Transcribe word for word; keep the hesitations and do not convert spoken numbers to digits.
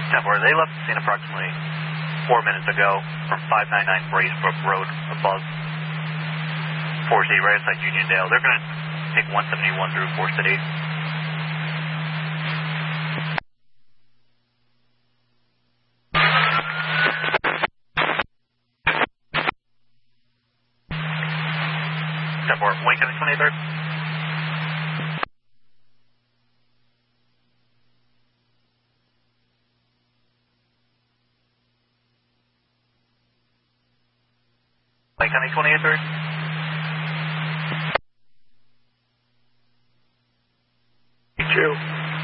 ten four, they left the scene approximately four minutes ago from five ninety-nine Bracebrook Road above Forest City, right outside Uniondale. They're going to take one seventy-one through Forest City. ten four, Wayne County twenty-third. Wayne County twenty-third. Two.